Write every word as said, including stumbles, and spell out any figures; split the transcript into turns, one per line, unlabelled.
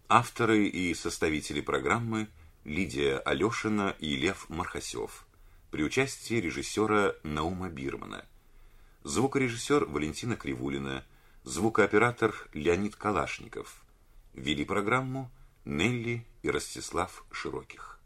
Авторы и составители программы Лидия Алешина и Лев Мархасев. При участии режиссера Наума Бирмана. Звукорежиссер Валентина Кривулина. Звукооператор Леонид Калашников. Вели программу Нелли и Ростислав Широких.